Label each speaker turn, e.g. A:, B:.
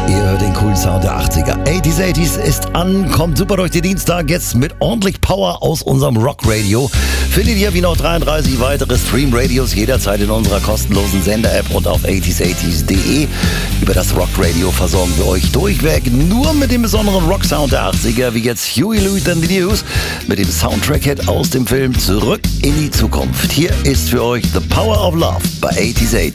A: Ihr hört den coolen Sound der 80er. 80s ist an, kommt super durch den Dienstag, jetzt mit ordentlich Power aus unserem Rock-Radio. Findet ihr wie noch 33 weitere Stream-Radios jederzeit in unserer kostenlosen Sender-App und auf 80s80s.de. Über das Rock-Radio versorgen wir euch durchweg nur mit dem besonderen Rock-Sound der 80er, wie jetzt Huey Lewis and the News mit dem Soundtrack-Hit aus dem Film Zurück in die Zukunft. Hier ist für euch The Power of Love bei 80s80s.